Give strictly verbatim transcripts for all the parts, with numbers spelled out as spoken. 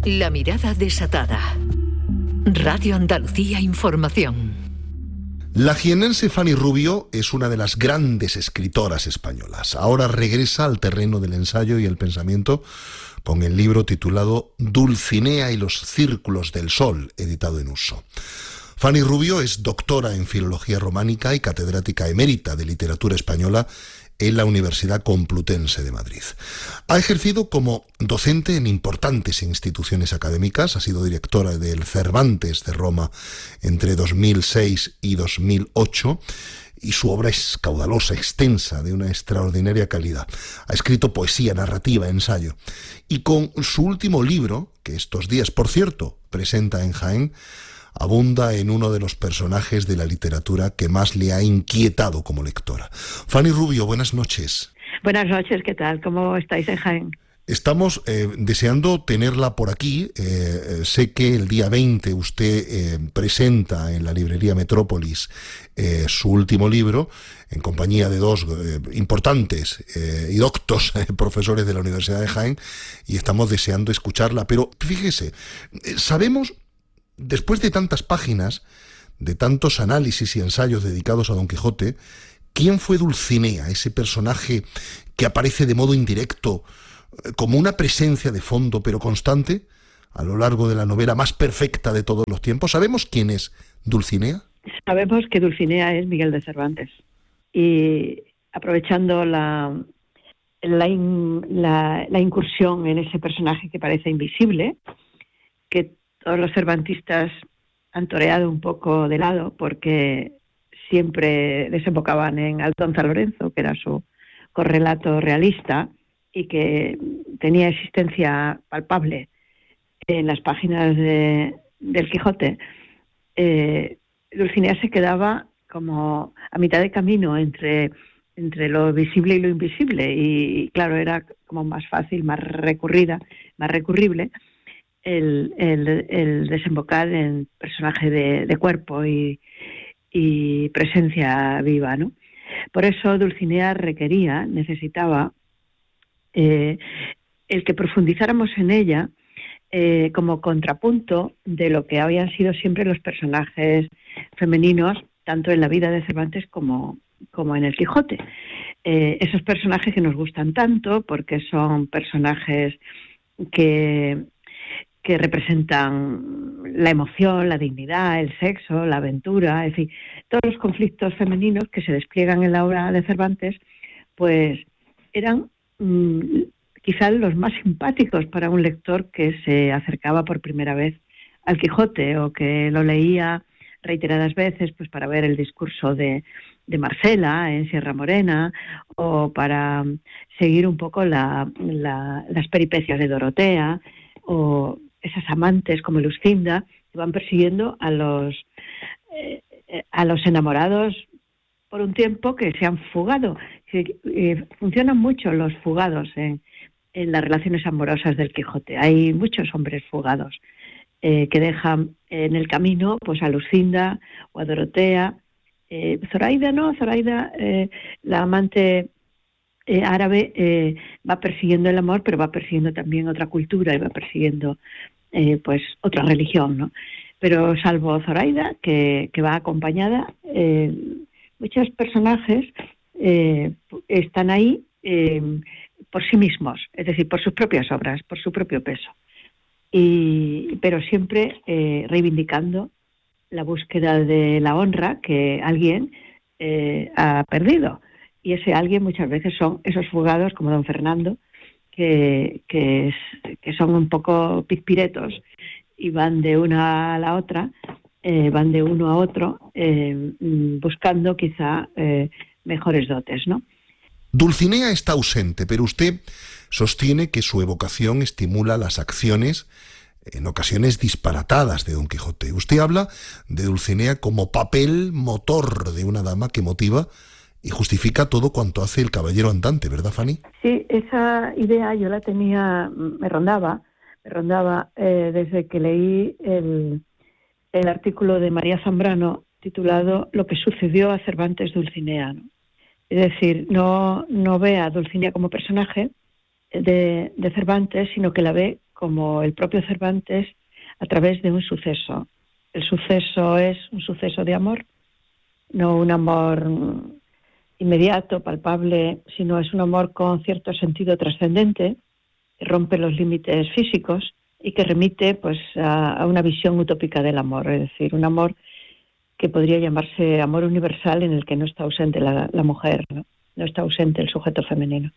La mirada desatada. Radio Andalucía Información. La jienense Fanny Rubio es una de las grandes escritoras españolas. Ahora regresa al terreno del ensayo y el pensamiento con el libro titulado Dulcinea y los círculos del sol, editado en Uso. Fanny Rubio es doctora en Filología Románica y catedrática emérita de Literatura Española en la Universidad Complutense de Madrid. Ha ejercido como docente en importantes instituciones académicas, ha sido directora del Cervantes de Roma entre dos mil seis y dos mil ocho, y su obra es caudalosa, extensa, de una extraordinaria calidad. Ha escrito poesía, narrativa, ensayo. Y con su último libro, que estos días, por cierto, presenta en Jaén, abunda en uno de los personajes de la literatura que más le ha inquietado como lectora. Fanny Rubio, buenas noches. Buenas noches, ¿qué tal? ¿Cómo estáis en Jaén? Estamos eh, deseando tenerla por aquí. Eh, sé que el día veinte usted eh, presenta en la librería Metrópolis eh, su último libro, en compañía de dos eh, importantes eh, y doctos eh, profesores de la Universidad de Jaén, y estamos deseando escucharla. Pero fíjese, eh, sabemos, después de tantas páginas, de tantos análisis y ensayos dedicados a Don Quijote, ¿quién fue Dulcinea, ese personaje que aparece de modo indirecto, como una presencia de fondo pero constante a lo largo de la novela más perfecta de todos los tiempos? ¿Sabemos quién es Dulcinea? Sabemos que Dulcinea es Miguel de Cervantes. Y aprovechando la, la, in, la, la incursión en ese personaje que parece invisible, que todos los cervantistas han toreado un poco de lado porque siempre desembocaban en Aldonza Lorenzo, que era su correlato realista y que tenía existencia palpable en las páginas de, del Quijote. eh, Dulcinea se quedaba como a mitad de camino entre, entre lo visible y lo invisible, y, y claro, era como más fácil, más recurrida, más recurrible el, el, el desembocar en personaje de, de cuerpo y, y presencia viva, ¿no? Por eso Dulcinea requería, necesitaba eh, el que profundizáramos en ella eh, como contrapunto de lo que habían sido siempre los personajes femeninos, tanto en la vida de Cervantes como, como en el Quijote. Eh, esos personajes que nos gustan tanto porque son personajes que... que representan la emoción, la dignidad, el sexo, la aventura, en fin, todos los conflictos femeninos que se despliegan en la obra de Cervantes, pues eran mmm, quizá los más simpáticos para un lector que se acercaba por primera vez al Quijote o que lo leía reiteradas veces pues para ver el discurso de, de Marcela en Sierra Morena o para seguir un poco la, la, las peripecias de Dorotea o esas amantes como Lucinda que van persiguiendo a los eh, a los enamorados por un tiempo que se han fugado. Eh, funcionan mucho los fugados en, en las relaciones amorosas del Quijote. Hay muchos hombres fugados eh, que dejan en el camino pues a Lucinda o a Dorotea. Eh, Zoraida no, Zoraida, eh, la amante Eh, árabe eh, va persiguiendo el amor, pero va persiguiendo también otra cultura y va persiguiendo eh, pues otra religión, ¿no? Pero salvo Zoraida, que, que va acompañada, eh, muchos personajes eh, están ahí eh, por sí mismos, es decir, por sus propias obras, por su propio peso, y, pero siempre eh, reivindicando la búsqueda de la honra que alguien eh, ha perdido. Y ese alguien muchas veces son esos fugados como don Fernando, que, que, es, que son un poco pizpiretos y van de una a la otra, eh, van de uno a otro, eh, buscando quizá eh, mejores dotes, ¿no? Dulcinea está ausente, pero usted sostiene que su evocación estimula las acciones, en ocasiones disparatadas, de Don Quijote. Usted habla de Dulcinea como papel motor de una dama que motiva y justifica todo cuanto hace el caballero andante, ¿verdad, Fanny? Sí, esa idea yo la tenía, me rondaba, me rondaba eh, desde que leí el, el artículo de María Zambrano titulado Lo que sucedió a Cervantes Dulcinea, ¿no? Es decir, no, no ve a Dulcinea como personaje de, de Cervantes, sino que la ve como el propio Cervantes, a través de un suceso. El suceso es un suceso de amor, no un amor inmediato, palpable, sino es un amor con cierto sentido trascendente, que rompe los límites físicos y que remite pues a, a una visión utópica del amor, es decir, un amor que podría llamarse amor universal, en el que no está ausente la, la mujer, ¿no? No está ausente el sujeto femenino.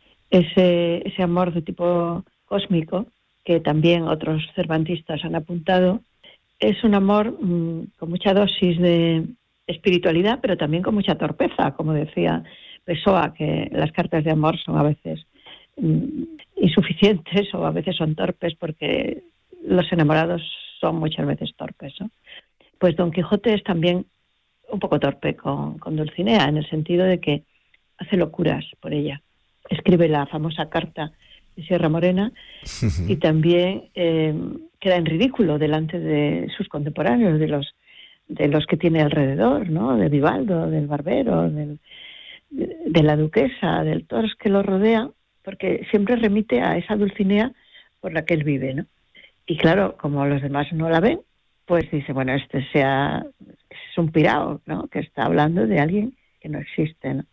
Ese, ese amor de tipo cósmico, que también otros cervantistas han apuntado, es un amor mmm, con mucha dosis de espiritualidad, pero también con mucha torpeza, como decía Pessoa, que las cartas de amor son a veces mmm, insuficientes o a veces son torpes, porque los enamorados son muchas veces torpes, ¿no? Pues Don Quijote es también un poco torpe con, con Dulcinea, en el sentido de que hace locuras por ella. Escribe la famosa carta de Sierra Morena y también eh, queda en ridículo delante de sus contemporáneos, de los de los que tiene alrededor, ¿no? De Vivaldo, del barbero, del, de, de la duquesa, de todos los que lo rodean, porque siempre remite a esa Dulcinea por la que él vive, ¿no? Y claro, como los demás no la ven, pues dice, bueno, este sea, es un pirao, ¿no? Que está hablando de alguien que no existe, ¿no?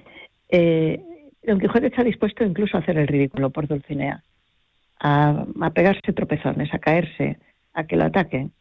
Eh, Don Quijote está dispuesto incluso a hacer el ridículo por Dulcinea, a, a pegarse tropezones, a caerse, a que lo ataquen,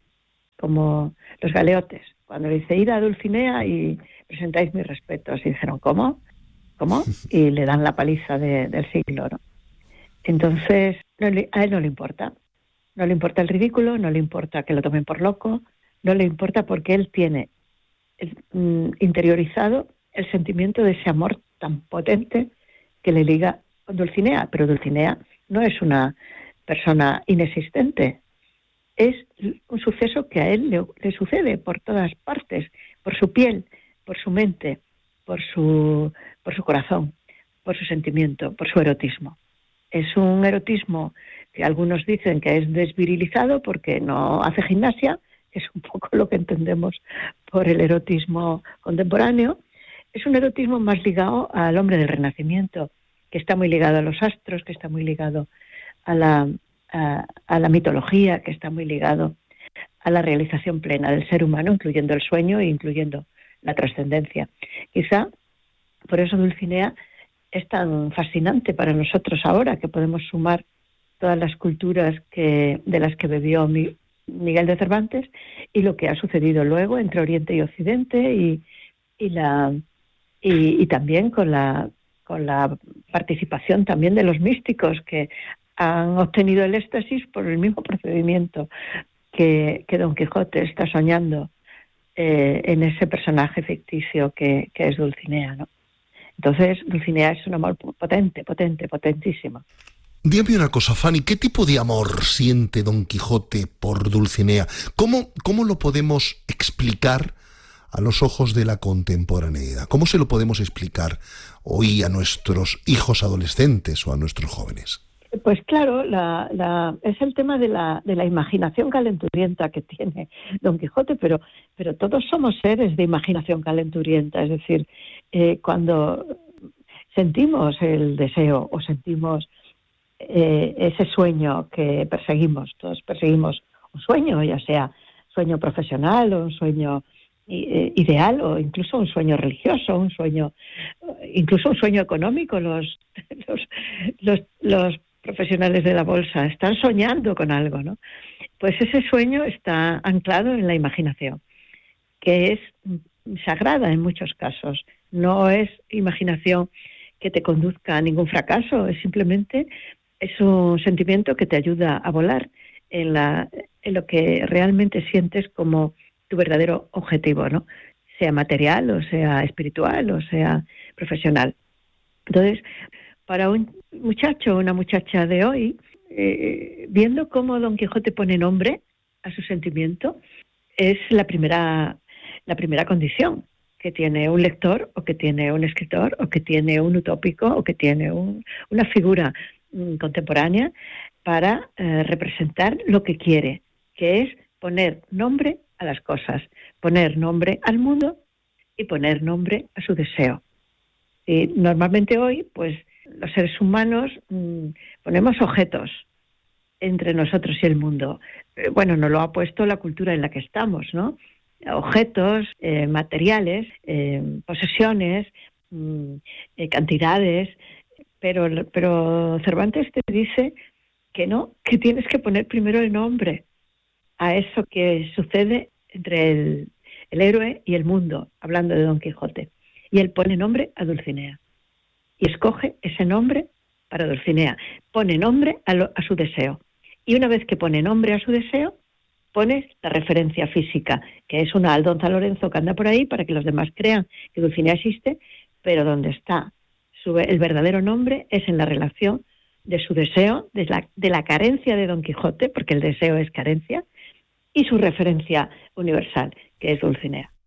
como los galeotes. Cuando le dice, id a Dulcinea y presentáis mis respetos, y dijeron, ¿cómo? ¿Cómo? Y le dan la paliza de, del siglo, ¿no? Entonces, no le, a él no le importa. No le importa el ridículo, no le importa que lo tomen por loco, no le importa porque él tiene el, mm, interiorizado el sentimiento de ese amor tan potente que le liga con Dulcinea. Pero Dulcinea no es una persona inexistente, es un suceso que a él le, le sucede por todas partes, por su piel, por su mente, por su, por su corazón, por su sentimiento, por su erotismo. Es un erotismo que algunos dicen que es desvirilizado porque no hace gimnasia, que es un poco lo que entendemos por el erotismo contemporáneo. Es un erotismo más ligado al hombre del Renacimiento, que está muy ligado a los astros, que está muy ligado a la, a, a la mitología, que está muy ligado a la realización plena del ser humano, incluyendo el sueño e incluyendo la trascendencia. Quizá por eso Dulcinea es tan fascinante para nosotros ahora, que podemos sumar todas las culturas que, de las que bebió mi, Miguel de Cervantes y lo que ha sucedido luego entre Oriente y Occidente y, y, la, y, y también con la, con la participación también de los místicos que han obtenido el éxtasis por el mismo procedimiento que, que Don Quijote está soñando eh, en ese personaje ficticio que, que es Dulcinea, ¿no? Entonces, Dulcinea es un amor potente, potente, potentísimo. Dígame una cosa, Fanny, ¿qué tipo de amor siente Don Quijote por Dulcinea? ¿Cómo, cómo lo podemos explicar a los ojos de la contemporaneidad? ¿Cómo se lo podemos explicar hoy a nuestros hijos adolescentes o a nuestros jóvenes? Pues claro, la, la, es el tema de la, de la imaginación calenturienta que tiene Don Quijote, pero, pero todos somos seres de imaginación calenturienta, es decir, eh, cuando sentimos el deseo o sentimos eh, ese sueño que perseguimos, todos perseguimos un sueño, ya sea sueño profesional o un sueño eh, ideal o incluso un sueño religioso, un sueño, incluso un sueño económico, los, los, los, los profesionales de la bolsa están soñando con algo, ¿no? Pues ese sueño está anclado en la imaginación, que es sagrada en muchos casos. No es imaginación que te conduzca a ningún fracaso, es simplemente es un sentimiento que te ayuda a volar en, la, en lo que realmente sientes como tu verdadero objetivo, ¿no? Sea material o sea espiritual o sea profesional. Entonces, para un muchacho o una muchacha de hoy, eh, viendo cómo Don Quijote pone nombre a su sentimiento, es la primera, la primera condición que tiene un lector o que tiene un escritor o que tiene un utópico o que tiene un, una figura mm, contemporánea para eh, representar lo que quiere, que es poner nombre a las cosas, poner nombre al mundo y poner nombre a su deseo. Y normalmente hoy, pues, los seres humanos mmm, ponemos objetos entre nosotros y el mundo? Eh, bueno, nos lo ha puesto la cultura en la que estamos, ¿no? Objetos, eh, materiales, eh, posesiones, mm, eh, cantidades, pero, pero Cervantes te dice que no, que tienes que poner primero el nombre a eso que sucede entre el, el héroe y el mundo, hablando de Don Quijote. Y él pone nombre a Dulcinea. Y escoge ese nombre para Dulcinea. Pone nombre a, lo, a su deseo. Y una vez que pone nombre a su deseo, pone la referencia física, que es una Aldonza Lorenzo que anda por ahí para que los demás crean que Dulcinea existe, pero donde está su, el verdadero nombre es en la relación de su deseo, de la, de la carencia de Don Quijote, porque el deseo es carencia, y su referencia universal, que es Dulcinea.